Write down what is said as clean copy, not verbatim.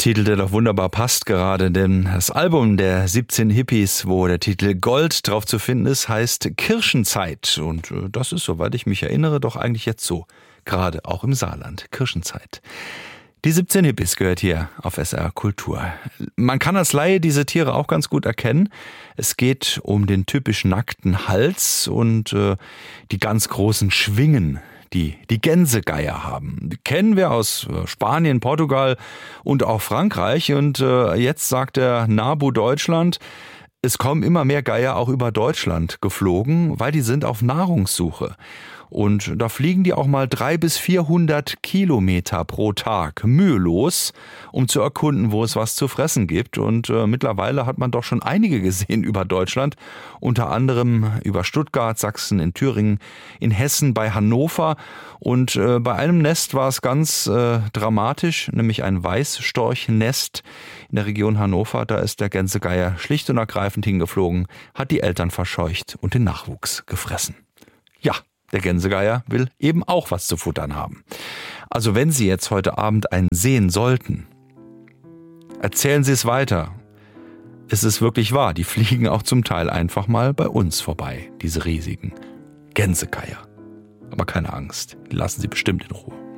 Titel, der doch wunderbar passt gerade, denn das Album der 17 Hippies, wo der Titel Gold drauf zu finden ist, heißt Kirschenzeit. Und das ist, soweit ich mich erinnere, doch eigentlich jetzt so, gerade auch im Saarland, Kirschenzeit. Die 17 Hippies gehört hier auf SR Kultur. Man kann als Laie diese Tiere auch ganz gut erkennen. Es geht um den typisch nackten Hals und die ganz großen Schwingen, die Gänsegeier haben. Die kennen wir aus Spanien, Portugal und auch Frankreich. Und jetzt sagt der NABU Deutschland, es kommen immer mehr Geier auch über Deutschland geflogen, weil die sind auf Nahrungssuche. Und da fliegen die auch mal 300 bis 400 Kilometer pro Tag mühelos, um zu erkunden, wo es was zu fressen gibt. Und mittlerweile hat man doch schon einige gesehen über Deutschland, unter anderem über Stuttgart, Sachsen, in Thüringen, in Hessen, bei Hannover. Und bei einem Nest war es ganz dramatisch, nämlich ein Weißstorchnest in der Region Hannover. Da ist der Gänsegeier schlicht und ergreifend hingeflogen, hat die Eltern verscheucht und den Nachwuchs gefressen. Ja. Der Gänsegeier will eben auch was zu futtern haben. Also wenn Sie jetzt heute Abend einen sehen sollten, erzählen Sie es weiter. Es ist wirklich wahr, die fliegen auch zum Teil einfach mal bei uns vorbei, diese riesigen Gänsegeier. Aber keine Angst, die lassen Sie bestimmt in Ruhe.